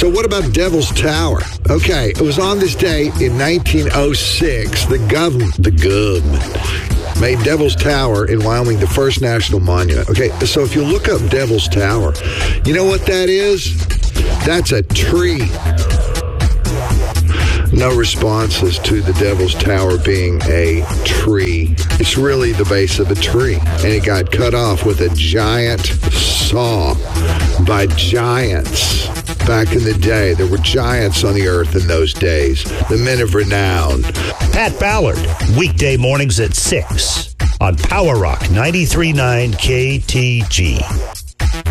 So what about Devil's Tower? Okay, it was on this day in 1906. The government made Devil's Tower in Wyoming the first national monument. Okay, so if you look up Devil's Tower, you know what that is? That's a tree. No responses to the Devil's Tower being a tree. It's really the base of a tree. And it got cut off with a giant saw by giants. Back in the day, there were giants on the earth in those days. The men of renown. Pat Ballard, weekday mornings at 6 on Power Rock 93.9 KTG.